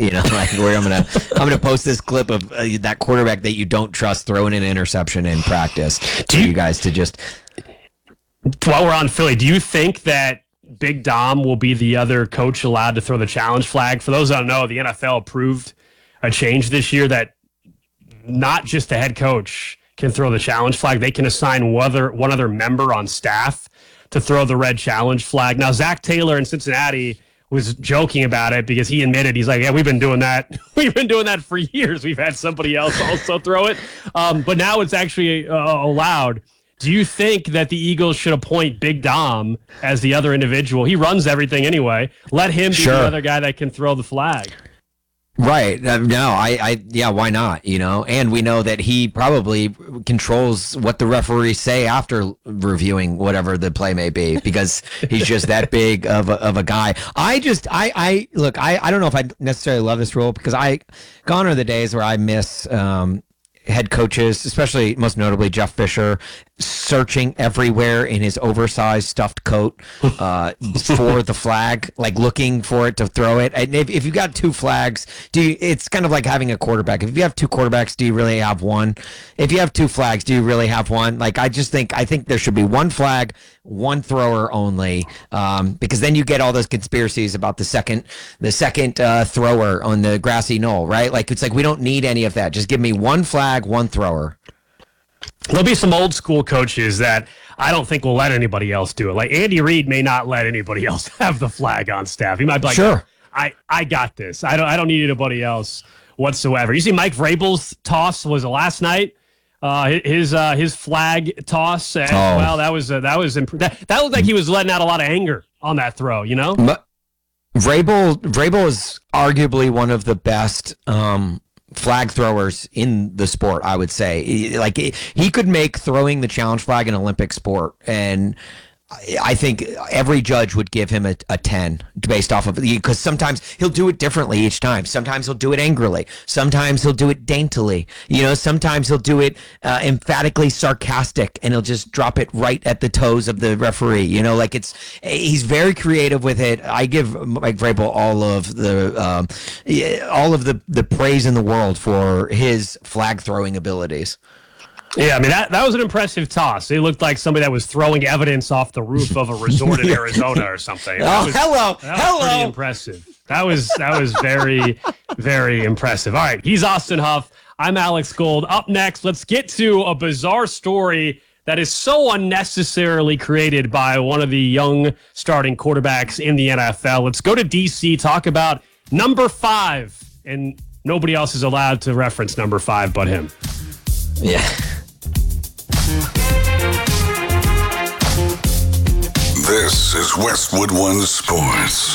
like where I'm gonna post this clip of that quarterback that you don't trust throwing an interception in practice for you guys to just. While we're on Philly, do you think that Big Dom will be the other coach allowed to throw the challenge flag? For those that don't know, the NFL approved a change this year that not just the head coach can throw the challenge flag. They can assign one other member on staff to throw the red challenge flag. Now, Zach Taylor in Cincinnati was joking about it because he admitted, he's like, yeah, we've been doing that. We've been doing that for years. We've had somebody else also throw it. But now it's actually allowed. Do you think that the Eagles should appoint Big Dom as the other individual? He runs everything anyway. Let him be the other guy that can throw the flag. Right. Yeah, why not? And we know that he probably controls what the referees say after reviewing whatever the play may be, because he's just that big of a guy. I don't know if I necessarily love this rule, because gone are the days where I miss head coaches, especially most notably Jeff Fisher, searching everywhere in his oversized stuffed coat for the flag, like looking for it to throw it. And if you got two flags, it's kind of like having a quarterback. If you have two quarterbacks, do you really have one? If you have two flags, do you really have one? Like, I think there should be one flag, one thrower only, because then you get all those conspiracies about the second thrower on the grassy knoll, right? Like, it's like, we don't need any of that. Just give me one flag, one thrower. There'll be some old school coaches that I don't think will let anybody else do it. Like Andy Reid may not let anybody else have the flag on staff. He might be like, sure, I got this. I don't need anybody else whatsoever. You see Mike Vrabel's toss was last night. His flag toss. And, well, that looked like he was letting out a lot of anger on that throw. Vrabel is arguably one of the best flag throwers in the sport, I would say. Like, he could make throwing the challenge flag an Olympic sport, and I think every judge would give him a 10 based off of it, because sometimes he'll do it differently each time. Sometimes he'll do it angrily. Sometimes he'll do it daintily. Sometimes he'll do it emphatically sarcastic, and he'll just drop it right at the toes of the referee. He's very creative with it. I give Mike Vrabel all of the praise in the world for his flag throwing abilities. Yeah, I mean, that was an impressive toss. It looked like somebody that was throwing evidence off the roof of a resort in Arizona or something. Hello. Pretty impressive. That was very, very impressive. All right, he's Austin Huff. I'm Alex Gold. Up next, let's get to a bizarre story that is so unnecessarily created by one of the young starting quarterbacks in the NFL. Let's go to D.C., talk about number 5, and nobody else is allowed to reference number 5 but him. Yeah. This is Westwood One Sports.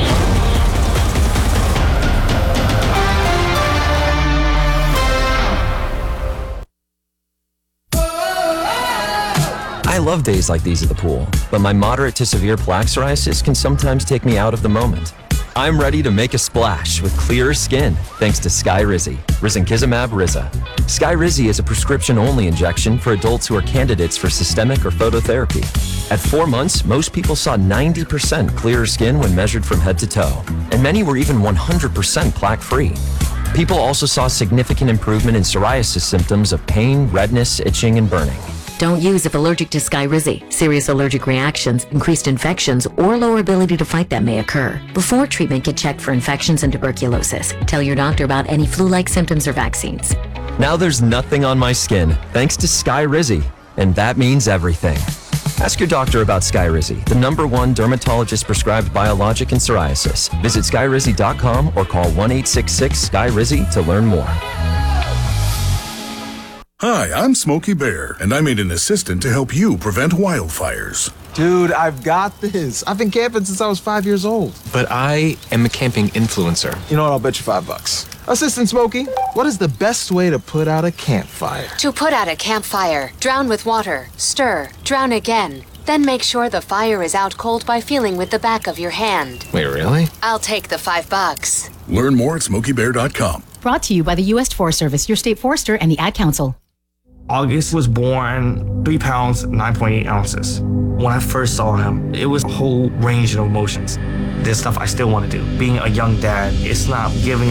I love days like these at the pool, but my moderate to severe plaque psoriasis can sometimes take me out of the moment. I'm ready to make a splash with clearer skin thanks to Skyrizi, risankizumab Riza. Skyrizi is a prescription-only injection for adults who are candidates for systemic or phototherapy. At 4 months, most people saw 90% clearer skin when measured from head to toe, and many were even 100% plaque-free. People also saw significant improvement in psoriasis symptoms of pain, redness, itching, and burning. Don't use if allergic to Skyrizi. Serious allergic reactions, increased infections, or lower ability to fight them may occur. Before treatment, get checked for infections and tuberculosis. Tell your doctor about any flu-like symptoms or vaccines. Now there's nothing on my skin thanks to Skyrizi, and that means everything. Ask your doctor about Skyrizi, the #1 dermatologist-prescribed biologic in psoriasis. Visit Skyrizi.com or call 1-866-SKY-RIZI to learn more. Hi, I'm Smokey Bear, and I made an assistant to help you prevent wildfires. Dude, I've got this. I've been camping since I was 5 years old. But I am a camping influencer. You know what? I'll bet you $5. Assistant Smokey, what is the best way to put out a campfire? To put out a campfire, drown with water, stir, drown again. Then make sure the fire is out cold by feeling with the back of your hand. Wait, really? I'll take the $5. Learn more at SmokeyBear.com. Brought to you by the U.S. Forest Service, your state forester, and the Ad Council. August was born 3 pounds, 9.8 ounces. When I first saw him, it was a whole range of emotions. There's stuff I still want to do. Being a young dad, it's not giving